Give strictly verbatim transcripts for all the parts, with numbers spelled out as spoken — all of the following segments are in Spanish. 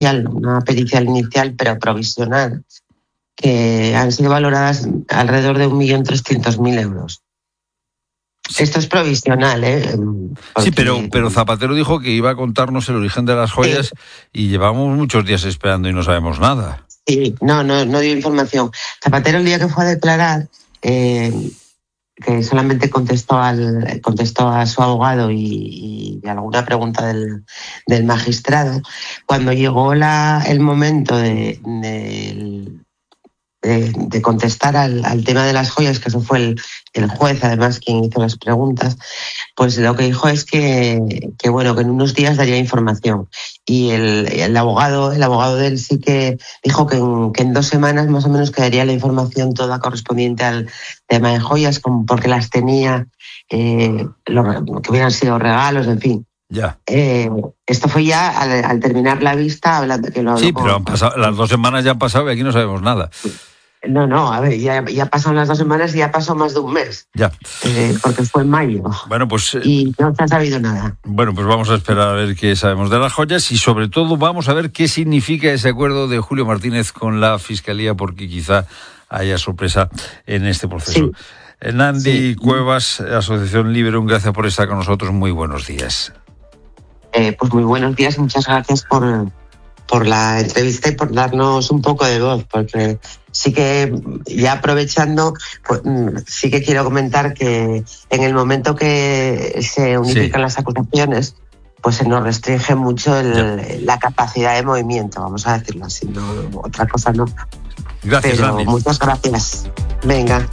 inicial, una pericial inicial, pero provisional, que han sido valoradas alrededor de un millón trescientos mil euros. Esto es provisional, ¿eh? Porque... Sí, pero, pero Zapatero dijo que iba a contarnos el origen de las joyas, sí. Y llevamos muchos días esperando y no sabemos nada. Sí, no, no, no dio información. Zapatero el día que fue a declarar, eh, que solamente contestó al contestó a su abogado y, y alguna pregunta del, del magistrado. Cuando llegó la, el momento de, de, de, de contestar al, al tema de las joyas, que eso fue el, el juez, además, quien hizo las preguntas, pues lo que dijo es que, que bueno, que en unos días daría información. Y el, el abogado, el abogado de él sí que dijo que en, que en dos semanas más o menos quedaría la información toda correspondiente al tema de joyas, como porque las tenía, eh, lo, que hubieran sido regalos, en fin. Ya. Eh, esto fue ya al, al terminar la vista, hablando que lo Sí, pero han pasado, las dos semanas ya han pasado y aquí no sabemos nada. No, no, a ver, ya, ya pasaron las dos semanas y ya pasó más de un mes. Ya. Eh, porque fue en mayo. Bueno, pues... Eh, y no se ha sabido nada. Bueno, pues vamos a esperar a ver qué sabemos de las joyas y sobre todo vamos a ver qué significa ese acuerdo de Julio Martínez con la Fiscalía, porque quizá haya sorpresa en este proceso. Sí. Nandi sí. Cuevas, Asociación Liberum, gracias por estar con nosotros. Muy buenos días. Eh, pues muy buenos días y muchas gracias por... por la entrevista y por darnos un poco de voz, porque sí que, ya aprovechando, pues, sí que quiero comentar que en el momento que se unifican sí. las acusaciones, pues se nos restringe mucho el, la capacidad de movimiento, vamos a decirlo así, no, otra cosa no. Gracias, Pero Andy. Muchas gracias. Venga.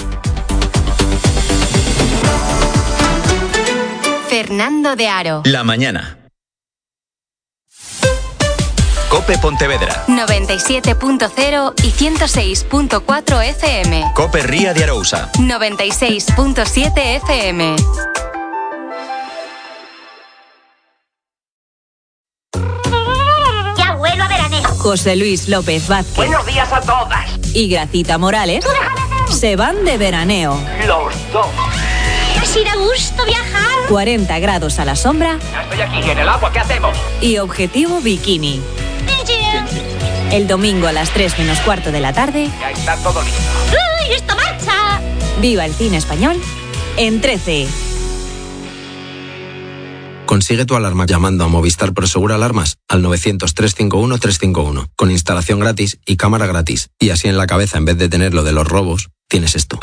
Fernando de Aro. La mañana. Cope Pontevedra noventa y siete punto cero y ciento seis punto cuatro F M. Cope Ría de Arousa noventa y seis punto siete F M. Ya vuelvo a veraneo. José Luis López Vázquez. Buenos días a todas. Y Gracita Morales se van de veraneo. Los dos. Así da gusto viajar. cuarenta grados a la sombra. Ya estoy aquí en el agua, ¿qué hacemos? Y objetivo bikini. El domingo a las tres menos cuarto de la tarde. Ya está todo listo. ¡Uy, esto marcha! Viva el cine español en trece. Consigue tu alarma llamando a Movistar Prosegur Alarmas al novecientos, trescientos cincuenta y uno, trescientos cincuenta y uno, con instalación gratis y cámara gratis. Y así en la cabeza, en vez de tener lo de los robos, tienes esto.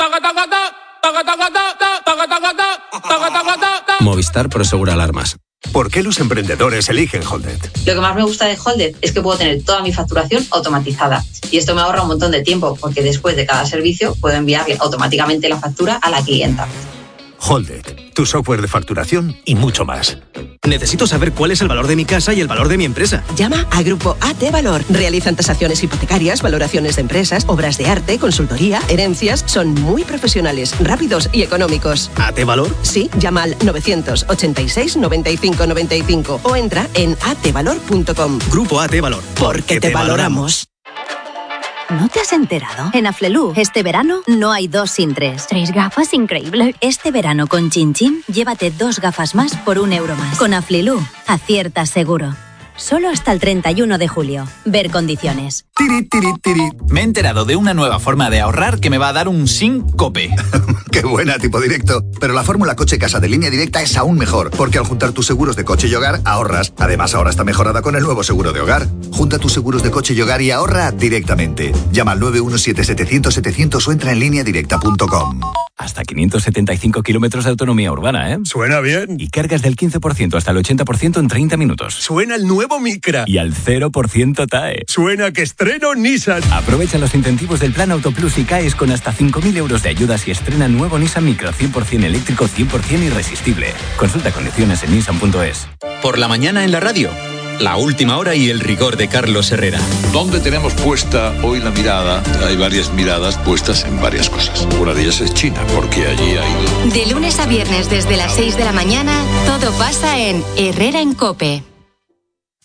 Movistar Prosegur Alarmas. ¿Por qué los emprendedores eligen Holded? Lo que más me gusta de Holded es que puedo tener toda mi facturación automatizada. Y esto me ahorra un montón de tiempo, porque después de cada servicio puedo enviarle automáticamente la factura a la clienta. Holded, tu software de facturación y mucho más. Necesito saber cuál es el valor de mi casa y el valor de mi empresa. Llama a Grupo A T Valor. Realizan tasaciones hipotecarias, valoraciones de empresas, obras de arte, consultoría, herencias. Son muy profesionales, rápidos y económicos. ¿A T Valor? Sí, llama al novecientos ochenta y seis, noventa y cinco noventa y cinco o entra en a t valor punto com. Grupo A T Valor. Porque te, te valoramos. ¿No te has enterado? En Aflelu, este verano, no hay dos sin tres. ¿Tres gafas? Increíble. Este verano con Chin Chin, llévate dos gafas más por un euro más. Con Aflelu, aciertas seguro. Solo hasta el treinta y uno de julio. Ver condiciones. Tiri, tiri, tiri. Me he enterado de una nueva forma de ahorrar que me va a dar un Sincope. ¡Qué buena, tipo directo! Pero la fórmula coche casa de Línea Directa es aún mejor, porque al juntar tus seguros de coche y hogar, ahorras. Además, ahora está mejorada con el nuevo seguro de hogar. Junta tus seguros de coche y hogar y ahorra directamente. Llama al nueve uno siete, setecientos, setecientos o entra en línea directa punto com. Hasta quinientos setenta y cinco kilómetros de autonomía urbana, ¿eh? Suena bien. Y cargas del quince por ciento hasta el ochenta por ciento en treinta minutos. Suena el nuevo Micra. Y al cero por ciento T A E. Suena que estreno Nissan. Aprovecha los incentivos del Plan Autoplus y caes con hasta cinco mil euros de ayudas y estrena nuevo Nissan Micra cien por ciento eléctrico, cien por ciento irresistible. Consulta condiciones en nissan punto es. Por la mañana en la radio. La última hora y el rigor de Carlos Herrera. ¿Dónde tenemos puesta hoy la mirada? Hay varias miradas puestas en varias cosas. Una de ellas es China, porque allí ha ido. De lunes a viernes desde las seis de la mañana, todo pasa en Herrera en COPE.